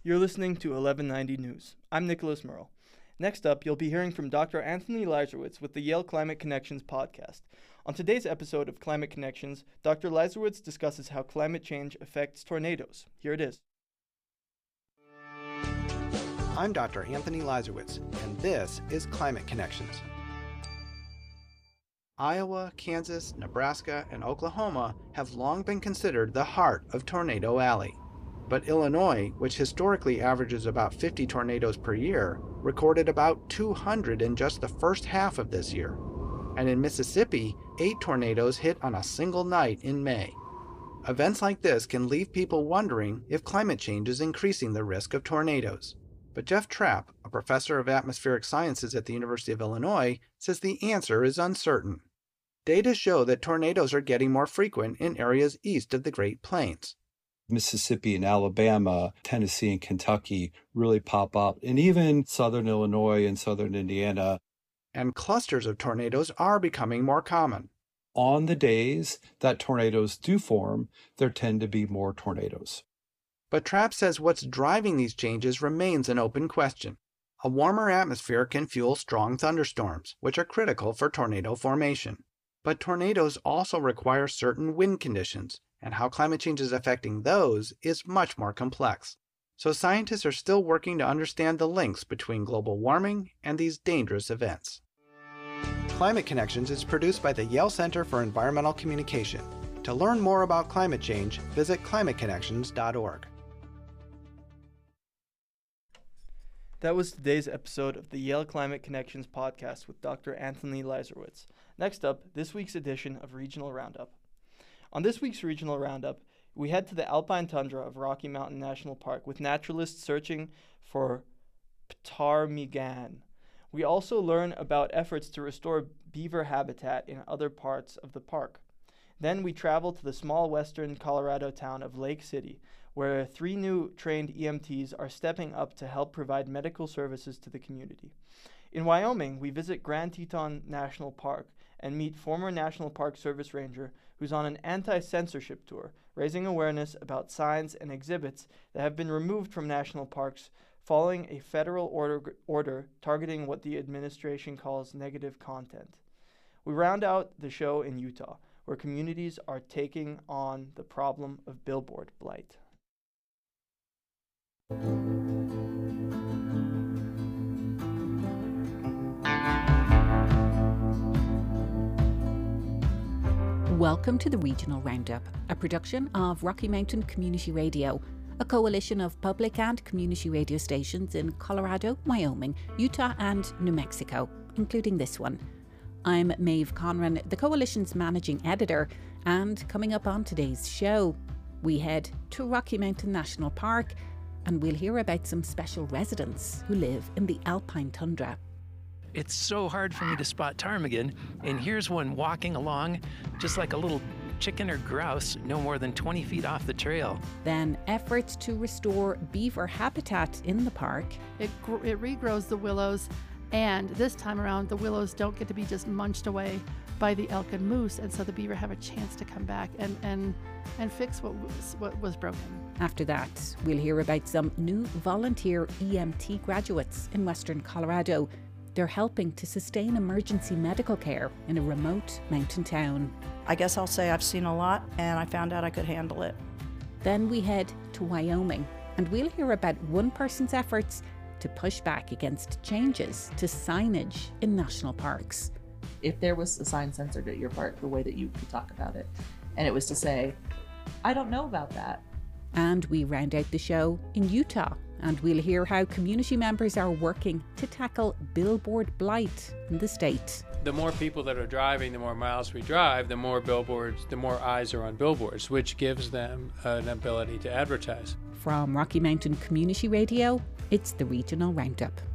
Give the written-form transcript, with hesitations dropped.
You're listening to 1190 News. I'm Nicholas Merle. Next up, you'll be hearing from Dr. Anthony Leiserowitz with the Yale Climate Connections podcast. On today's episode of Climate Connections, Dr. Leiserowitz discusses how climate change affects tornadoes. Here it is. I'm Dr. Anthony Leiserowitz, and this is Climate Connections. Iowa, Kansas, Nebraska, and Oklahoma have long been considered the heart of Tornado Alley. But Illinois, which historically averages about 50 tornadoes per year, recorded about 200 in just the first half of this year. And in Mississippi, 8 tornadoes hit on a single night in May. Events like this can leave people wondering if climate change is increasing the risk of tornadoes. But Jeff Trapp, a professor of atmospheric sciences at the University of Illinois, says the answer is uncertain. Data show that tornadoes are getting more frequent in areas east of the Great Plains. Mississippi and Alabama, Tennessee and Kentucky really pop up, and even southern Illinois and southern Indiana. And clusters of tornadoes are becoming more common. On the days that tornadoes do form, there tend to be more tornadoes. But Trapp says what's driving these changes remains an open question. A warmer atmosphere can fuel strong thunderstorms, which are critical for tornado formation. But tornadoes also require certain wind conditions, and how climate change is affecting those is much more complex. So scientists are still working to understand the links between global warming and these dangerous events. Climate Connections is produced by the Yale Center for Environmental Communication. To learn more about climate change, visit climateconnections.org. That was today's episode of the Yale Climate Connections podcast with Dr. Anthony Leiserowitz. Next up, this week's edition of Regional Roundup. On this week's Regional Roundup, we head to the alpine tundra of Rocky Mountain National Park with naturalists searching for ptarmigan. We also learn about efforts to restore beaver habitat in other parts of the park. Then we travel to the small western Colorado town of Lake City, where 3 new trained EMTs are stepping up to help provide medical services to the community. In Wyoming, we visit Grand Teton National Park and meet former National Park Service ranger who's on an anti-censorship tour, raising awareness about signs and exhibits that have been removed from national parks following a federal order targeting what the administration calls negative content. We round out the show in Utah, where communities are taking on the problem of billboard blight. Welcome to the Regional Roundup, a production of Rocky Mountain Community Radio, a coalition of public and community radio stations in Colorado, Wyoming, Utah and New Mexico, including this one. I'm Maeve Conran, the coalition's managing editor, and coming up on today's show, we head to Rocky Mountain National Park and we'll hear about some special residents who live in the alpine tundra. It's so hard for me to spot ptarmigan, and here's one walking along just like a little chicken or grouse no more than 20 feet off the trail. Then efforts to restore beaver habitat in the park. It regrows the willows, and this time around the willows don't get to be just munched away by the elk and moose, and so the beaver have a chance to come back and fix what was broken. After that, we'll hear about some new volunteer EMT graduates in Western Colorado. They're helping to sustain emergency medical care in a remote mountain town. I guess I'll say I've seen a lot, and I found out I could handle it. Then we head to Wyoming, and we'll hear about one person's efforts to push back against changes to signage in national parks. If there was a sign censored at your park, the way that you could talk about it, and it was to say, I don't know about that. And we round out the show in Utah, and we'll hear how community members are working to tackle billboard blight in the state. The more people that are driving, the more miles we drive, the more billboards, the more eyes are on billboards, which gives them an ability to advertise. From Rocky Mountain Community Radio, it's the Regional Roundup.